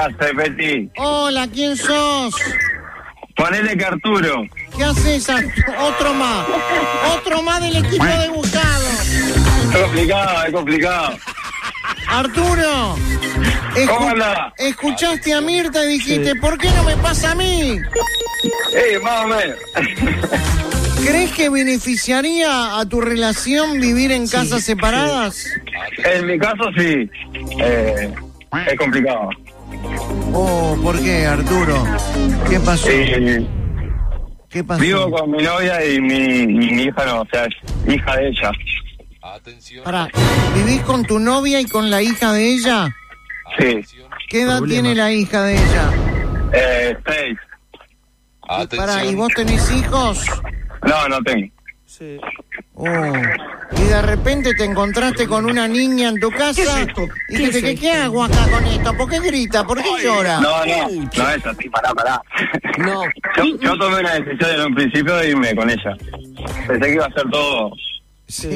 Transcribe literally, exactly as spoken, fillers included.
haces, Peti? Hola, ¿quién sos? Ponele que Arturo. ¿Qué haces? Otro más. Otro más del equipo de Gustavo. Es complicado, es complicado. Arturo, ¿Cómo escu- anda? escuchaste a Mirta y dijiste, ¿por qué no me pasa a mí? Eh, más o menos. ¿Crees que beneficiaría a tu relación vivir en casas Sí, separadas? En mi caso, sí. Eh, es complicado. Oh, ¿por qué, Arturo? ¿Qué pasó? Sí. ¿Qué pasó? Vivo con mi novia y mi, y mi hija no, o sea, es hija de ella. Pará, ¿vivís con tu novia y con la hija de ella? Sí. ¿Qué edad Problema. tiene la hija de ella? Eh, seis. Pará, ¿y vos tenés hijos? No, no tengo. Sí. Oh, y de repente te encontraste con una niña en tu casa. ¿Qué es esto? Y ¿Qué dijiste, es ¿qué, esto? ¿qué hago acá con esto? ¿Por qué grita? ¿Por qué llora? No, no, no es así, pará, pará. No. Yo, yo tomé una decisión en un principio de irme con ella. Pensé que iba a ser todo Sí.